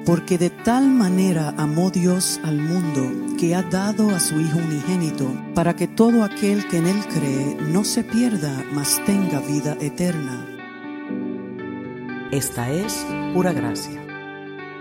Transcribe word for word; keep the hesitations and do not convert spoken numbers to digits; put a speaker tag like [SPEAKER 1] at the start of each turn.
[SPEAKER 1] Porque de tal manera amó Dios al mundo, que ha dado a su Hijo unigénito, para que todo aquel que en Él cree no se pierda, mas tenga vida eterna.
[SPEAKER 2] Esta es Pura Gracia.